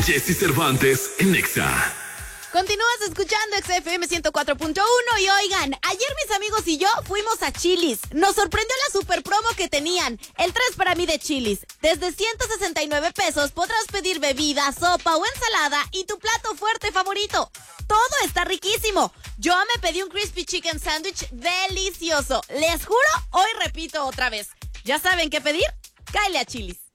Jessy Cervantes en Nexa. Continúas escuchando XFM 104.1 y oigan, ayer mis amigos y yo fuimos a Chili's. Nos sorprendió la super promo que tenían. El 3 para mí de Chili's. Desde 169 pesos podrás pedir bebida, sopa o ensalada y tu plato fuerte favorito. Todo está riquísimo. Yo me pedí un crispy chicken sandwich delicioso. Les juro, hoy repito otra vez. ¿Ya saben qué pedir? Cáele a Chili's.